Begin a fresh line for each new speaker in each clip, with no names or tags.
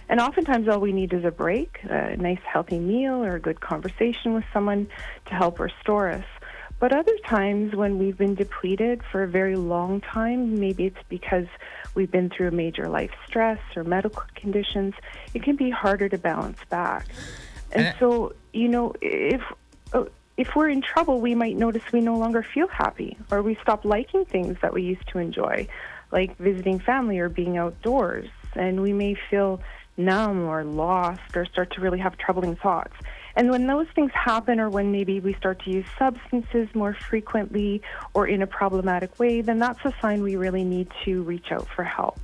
And oftentimes all we need is a break, a nice healthy meal or a good conversation with someone to help restore us. But other times when we've been depleted for a very long time, maybe it's because we've been through a major life stress or medical conditions, it can be harder to balance back. And so, if we're in trouble, we might notice we no longer feel happy, or we stop liking things that we used to enjoy, like visiting family or being outdoors. And we may feel numb or lost or start to really have troubling thoughts. And when those things happen, or when maybe we start to use substances more frequently or in a problematic way, then that's a sign we really need to reach out for help.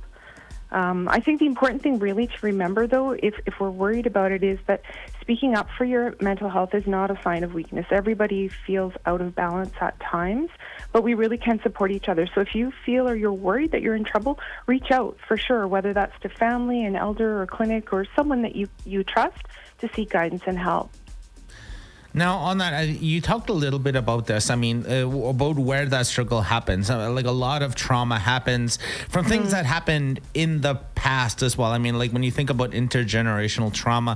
I think the important thing really to remember, though, if we're worried about it, is that speaking up for your mental health is not a sign of weakness. Everybody feels out of balance at times, but we really can support each other. So if you feel or you're worried that you're in trouble, reach out for sure, whether that's to family, an elder, or clinic, or someone that you trust to seek guidance and help.
Now, on that, you talked a little bit about this. I mean, about where that struggle happens. Like a lot of trauma happens from things that happened in the past as well. I mean, like when you think about intergenerational trauma,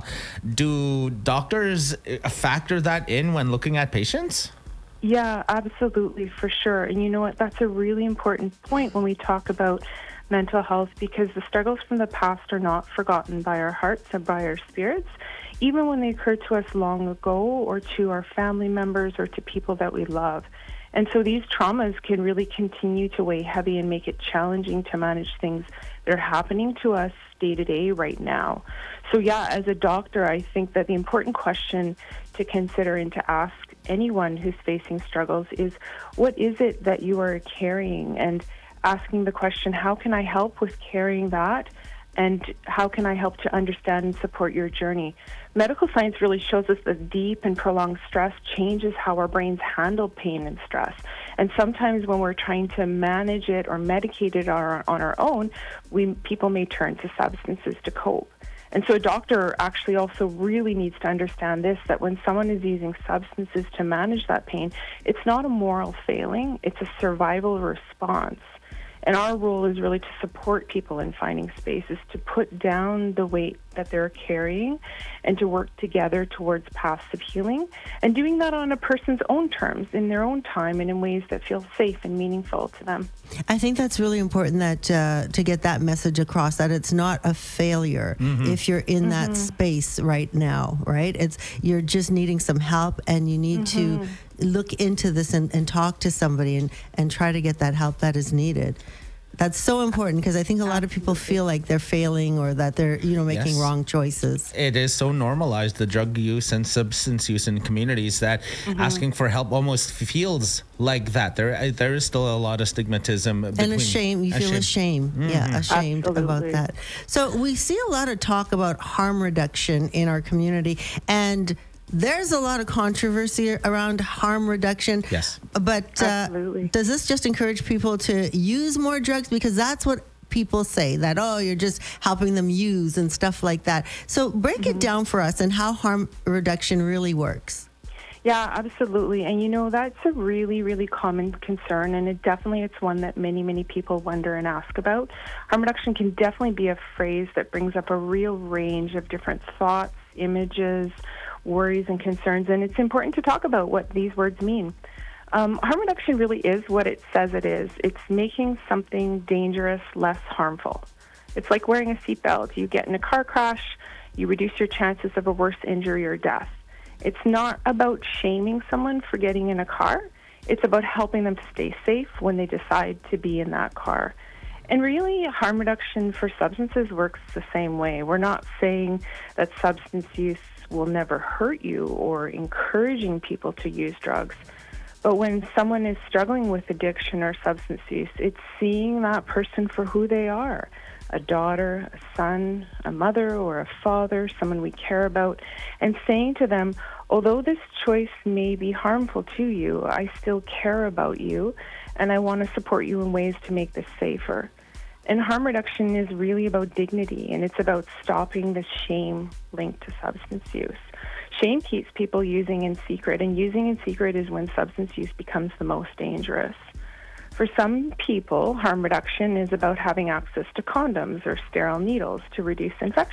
do doctors factor that in when looking at patients?
Yeah, absolutely, for sure. And you know what? That's a really important point when we talk about mental health, because the struggles from the past are not forgotten by our hearts and by our spirits, even when they occurred to us long ago, or to our family members, or to people that we love. And so these traumas can really continue to weigh heavy and make it challenging to manage things that are happening to us day to day right now. So yeah, as a doctor, I think that the important question to consider and to ask anyone who's facing struggles is, what is it that you are carrying? And asking the question, how can I help with carrying that? And how can I help to understand and support your journey? Medical science really shows us that deep and prolonged stress changes how our brains handle pain and stress. And sometimes when we're trying to manage it or medicate it on our own, people may turn to substances to cope. And so a doctor actually also really needs to understand this, that when someone is using substances to manage that pain, it's not a moral failing, it's a survival response. And our role is really to support people in finding spaces to put down the weight that they're carrying and to work together towards paths of healing, and doing that on a person's own terms, in their own time, and in ways that feel safe and meaningful to them.
I think that's really important, that to get that message across, that it's not a failure if you're in that space right now, right? You're just needing some help, and you need to look into this and talk to somebody and try to get that help that is needed. That's so important, because I think a lot of people feel like they're failing, or that they're, making wrong choices.
It is so normalized, the drug use and substance use in communities, that asking for help almost feels like that. There is still a lot of stigmatism.
And a shame. You feel ashamed. Yeah, ashamed about that. So we see a lot of talk about harm reduction in our community, and there's a lot of controversy around harm reduction.
Yes.
But does this just encourage people to use more drugs? Because that's what people say, that, you're just helping them use and stuff like that. So break it down for us, and how harm reduction really works.
Yeah, absolutely. And that's a really, really common concern, and it's one that many, many people wonder and ask about. Harm reduction can definitely be a phrase that brings up a real range of different thoughts, images, worries, and concerns, and it's important to talk about what these words mean. Harm reduction really is what it says it is. It's making something dangerous less harmful. It's like wearing a seatbelt. You get in a car crash, you reduce your chances of a worse injury or death. It's not about shaming someone for getting in a car. It's about helping them stay safe when they decide to be in that car. And really, harm reduction for substances works the same way. We're not saying that substance use will never hurt you, or encouraging people to use drugs. But when someone is struggling with addiction or substance use, it's seeing that person for who they are: a daughter, a son, a mother, or a father, someone we care about, and saying to them, although this choice may be harmful to you, I still care about you, and I want to support you in ways to make this safer. And harm reduction is really about dignity, and it's about stopping the shame linked to substance use. Shame keeps people using in secret, and using in secret is when substance use becomes the most dangerous. For some people, harm reduction is about having access to condoms or sterile needles to reduce infection.